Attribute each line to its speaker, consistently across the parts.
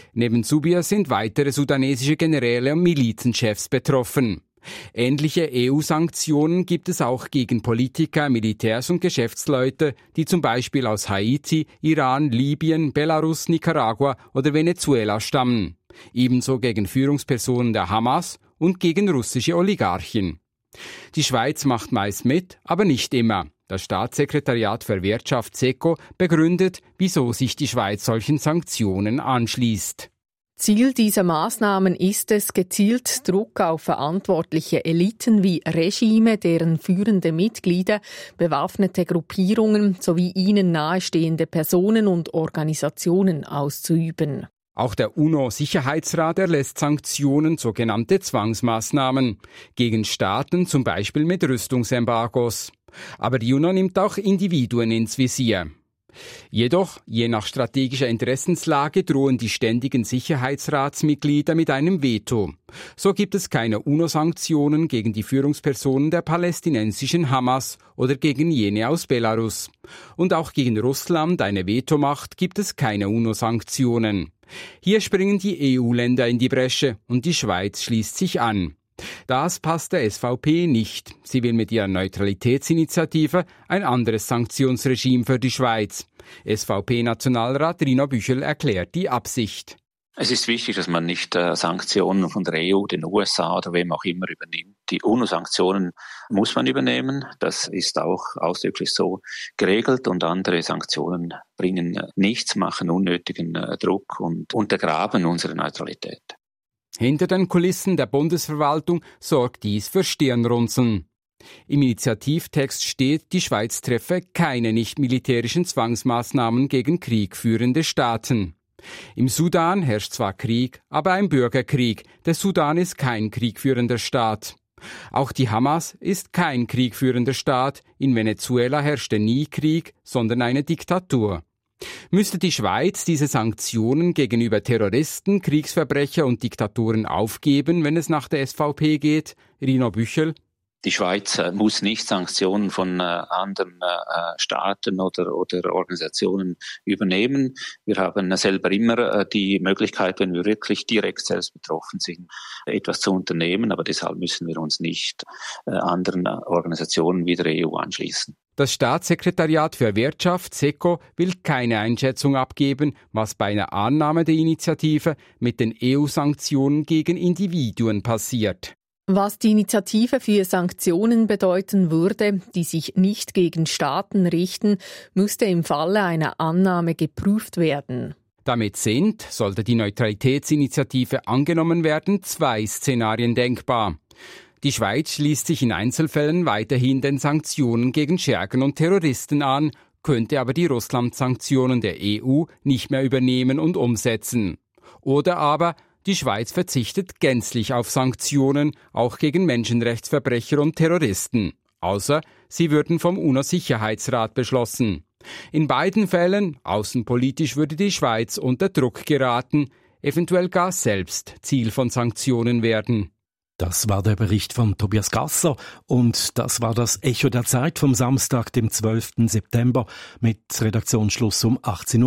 Speaker 1: Neben Zubir sind weitere sudanesische Generäle und Milizenchefs betroffen. Ähnliche EU-Sanktionen gibt es auch gegen Politiker, Militärs und Geschäftsleute, die zum Beispiel aus Haiti, Iran, Libyen, Belarus, Nicaragua oder Venezuela stammen. Ebenso gegen Führungspersonen der Hamas und gegen russische Oligarchen. Die Schweiz macht meist mit, aber nicht immer. Das Staatssekretariat für Wirtschaft SECO begründet, wieso sich die Schweiz solchen Sanktionen anschließt.
Speaker 2: Ziel dieser Maßnahmen ist es, gezielt Druck auf verantwortliche Eliten wie Regime, deren führende Mitglieder, bewaffnete Gruppierungen sowie ihnen nahestehende Personen und Organisationen auszuüben.
Speaker 1: Auch der UNO-Sicherheitsrat erlässt Sanktionen, sogenannte Zwangsmaßnahmen, gegen Staaten zum Beispiel mit Rüstungsembargos. Aber die UNO nimmt auch Individuen ins Visier. Jedoch, je nach strategischer Interessenslage, drohen die ständigen Sicherheitsratsmitglieder mit einem Veto. So gibt es keine UNO-Sanktionen gegen die Führungspersonen der palästinensischen Hamas oder gegen jene aus Belarus. Und auch gegen Russland, eine Vetomacht, gibt es keine UNO-Sanktionen. Hier springen die EU-Länder in die Bresche und die Schweiz schließt sich an. Das passt der SVP nicht. Sie will mit ihrer Neutralitätsinitiative ein anderes Sanktionsregime für die Schweiz. SVP-Nationalrat Rino Büchel erklärt die Absicht.
Speaker 3: Es ist wichtig, dass man nicht Sanktionen von der EU, den USA oder wem auch immer übernimmt. Die UNO-Sanktionen muss man übernehmen. Das ist auch ausdrücklich so geregelt. Und andere Sanktionen bringen nichts, machen unnötigen Druck und untergraben unsere Neutralität.
Speaker 1: Hinter den Kulissen der Bundesverwaltung sorgt dies für Stirnrunzeln. Im Initiativtext steht, die Schweiz treffe keine nicht-militärischen Zwangsmaßnahmen gegen kriegführende Staaten. Im Sudan herrscht zwar Krieg, aber ein Bürgerkrieg. Der Sudan ist kein kriegführender Staat. Auch die Hamas ist kein kriegführender Staat. In Venezuela herrschte nie Krieg, sondern eine Diktatur. Müsste die Schweiz diese Sanktionen gegenüber Terroristen, Kriegsverbrecher und Diktatoren aufgeben, wenn es nach der SVP geht? Rino Büchel.
Speaker 3: Die Schweiz muss nicht Sanktionen von anderen Staaten oder Organisationen übernehmen. Wir haben selber immer die Möglichkeit, wenn wir wirklich direkt selbst betroffen sind, etwas zu unternehmen. Aber deshalb müssen wir uns nicht anderen Organisationen wie der EU anschließen.
Speaker 1: Das Staatssekretariat für Wirtschaft, SECO, will keine Einschätzung abgeben, was bei einer Annahme der Initiative mit den EU-Sanktionen gegen Individuen passiert.
Speaker 2: Was die Initiative für Sanktionen bedeuten würde, die sich nicht gegen Staaten richten, müsste im Falle einer Annahme geprüft werden.
Speaker 1: Damit sind, sollte die Neutralitätsinitiative angenommen werden, 2 Szenarien denkbar. Die Schweiz schließt sich in Einzelfällen weiterhin den Sanktionen gegen Schergen und Terroristen an, könnte aber die Russland-Sanktionen der EU nicht mehr übernehmen und umsetzen. Oder aber die Schweiz verzichtet gänzlich auf Sanktionen, auch gegen Menschenrechtsverbrecher und Terroristen, außer sie würden vom UNO-Sicherheitsrat beschlossen. In beiden Fällen, außenpolitisch, würde die Schweiz unter Druck geraten, eventuell gar selbst Ziel von Sanktionen werden.
Speaker 4: Das war der Bericht von Tobias Gasser und das war das Echo der Zeit vom Samstag, dem 12. September mit Redaktionsschluss um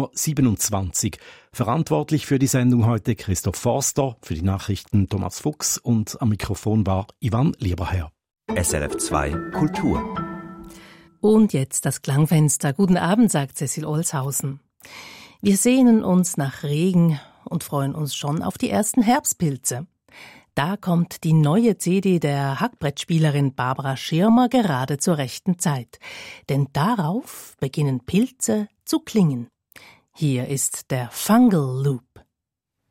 Speaker 4: 18.27 Uhr. Verantwortlich für die Sendung heute Christoph Forster, für die Nachrichten Thomas Fuchs und am Mikrofon war Ivan Lieberherr.
Speaker 5: SRF 2 Kultur.
Speaker 6: Und jetzt das Klangfenster. Guten Abend, sagt Cecil Olshausen. Wir sehnen uns nach Regen und freuen uns schon auf die ersten Herbstpilze. Da kommt die neue CD der Hackbrettspielerin Barbara Schirmer gerade zur rechten Zeit. Denn darauf beginnen Pilze zu klingen. Hier ist der Fungal Loop.